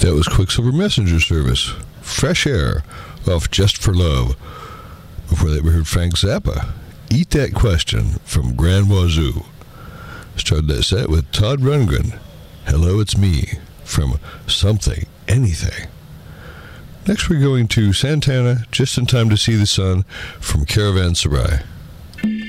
That was Quicksilver Messenger Service, Fresh Air, off Just for Love. Before that, we heard Frank Zappa, Eat That Question, from Grand Wazoo. Started that set with Todd Rundgren, Hello, It's Me, from Something, Anything. Next, we're going to Santana, Just in Time to See the Sun, from Caravanserai.